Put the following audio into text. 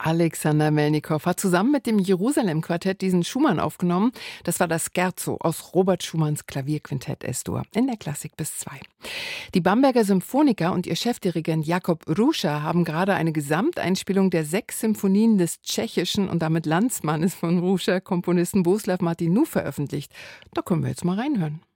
Alexander Melnikow hat zusammen mit dem Jerusalem-Quartett diesen Schumann aufgenommen. Das war das Scherzo aus Robert Schumanns Klavierquintett S-Dur in der Klassik bis 2. Die Bamberger Symphoniker und ihr Chefdirigent Jakob Ruscha haben gerade eine Gesamteinspielung der 6 Symphonien des tschechischen und damit Landsmannes von Ruscha, Komponisten Bohuslav Martinu, veröffentlicht. Da können wir jetzt mal reinhören.